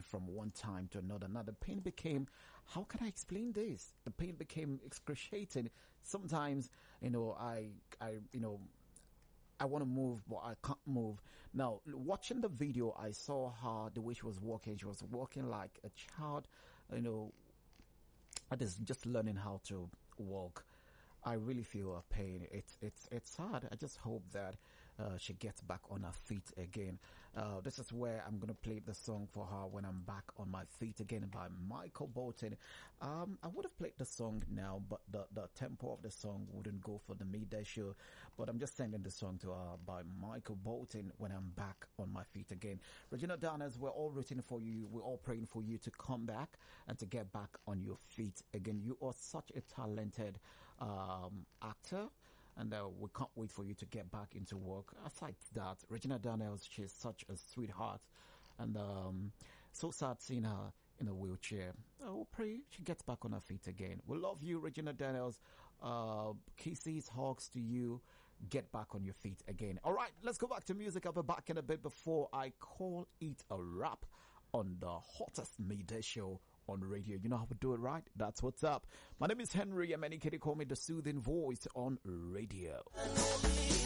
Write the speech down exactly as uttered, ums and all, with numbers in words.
from one time to another. Now the pain became, how can I explain this? The pain became excruciating. Sometimes, you know, I, I, you know, I want to move, but I can't move. Now, watching the video, I saw her, the way she was walking. She was walking like a child, you know, that is just learning how to walk. I really feel her pain. It's it's it's sad. I just hope that uh, she gets back on her feet again. Uh, this is where I'm gonna play the song for her when I'm back on my feet again by Michael Bolton. Um, I would have played the song now, but the the tempo of the song wouldn't go for the midday show. But I'm just sending the song to her by Michael Bolton when I'm back on my feet again. Regina Daniels, we're all rooting for you. We're all praying for you to come back and to get back on your feet again. You are such a talented Uh, Um, actor, and uh, we can't wait for you to get back into work. Aside that, Regina Daniels, she's such a sweetheart, and um, so sad seeing her in a wheelchair. I will pray she gets back on her feet again. We love you, Regina Daniels. Uh, kisses, hugs to you. Get back on your feet again. All right, let's go back to music. I'll be back in a bit before I call it a wrap on the hottest midday show on radio. You know how we do it, right? That's what's up. My name is Henry, and many kids call me the soothing voice on radio.